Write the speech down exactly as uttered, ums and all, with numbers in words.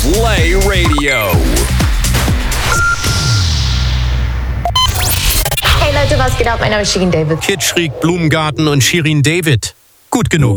Play Radio. Hey Leute, was geht ab? Mein Name ist Shirin David. Kitschrig, Blumengarten und Shirin David. Gut genug.